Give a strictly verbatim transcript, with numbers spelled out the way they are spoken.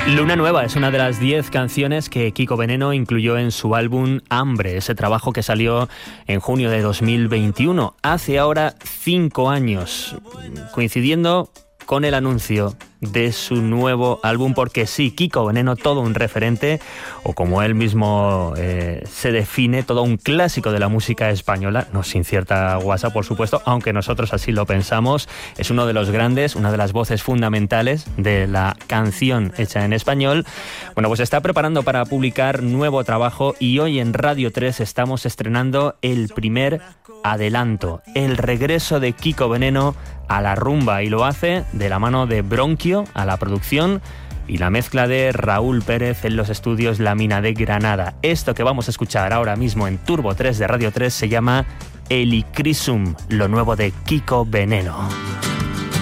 Luna Nueva es una de las diez canciones que Kiko Veneno incluyó en su álbum Hambre, ese trabajo que salió en junio de dos mil veintiuno, hace ahora cinco años, coincidiendo con el anuncio de su nuevo álbum, porque sí, Kiko Veneno, todo un referente, o como él mismo eh, se define, todo un clásico de la música española, no sin cierta guasa, por supuesto, aunque nosotros así lo pensamos. Es uno de los grandes, una de las voces fundamentales de la canción hecha en español. Bueno, pues está preparando para publicar nuevo trabajo y hoy en Radio tres estamos estrenando el primer adelanto, el regreso de Kiko Veneno a la rumba, y lo hace de la mano de Bronquio a la producción y la mezcla de Raúl Pérez en los estudios La Mina de Granada. Esto que vamos a escuchar ahora mismo en Turbo tres de Radio tres se llama Helichrysum, lo nuevo de Kiko Veneno.